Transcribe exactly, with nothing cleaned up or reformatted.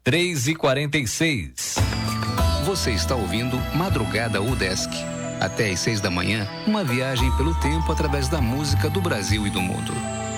três e quarenta e seis. Você está ouvindo Madrugada Udesc. Até às seis da manhã, uma viagem pelo tempo através da música do Brasil e do mundo.